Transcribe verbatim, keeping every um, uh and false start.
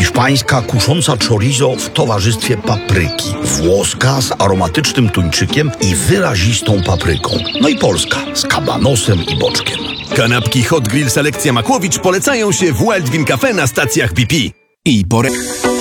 Hiszpańska kusząca chorizo w towarzystwie papryki. Włoska z aromatycznym tuńczykiem i wyrazistą papryką. No i polska z kabanosem i boczkiem. Kanapki Hot Grill Selekcja Makłowicz polecają się w Wild Bean Cafe na stacjach B P. I porę...